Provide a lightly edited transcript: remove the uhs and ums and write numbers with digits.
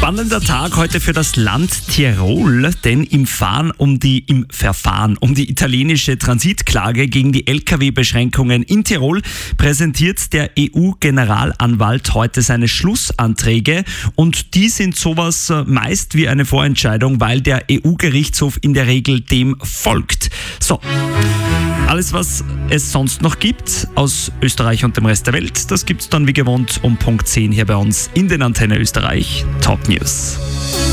Spannender Tag heute für das Land Tirol, denn im Verfahren um die italienische Transitklage gegen die Lkw-Beschränkungen in Tirol präsentiert der EU-Generalanwalt heute seine Schlussanträge und die sind sowas meist wie eine Vorentscheidung, weil der EU-Gerichtshof in der Regel dem folgt. So, alles was es sonst noch gibt aus Österreich und dem Rest der Welt, das gibt's dann wie gewohnt um Punkt 10 hier bei uns in den Antenne Österreich Top News.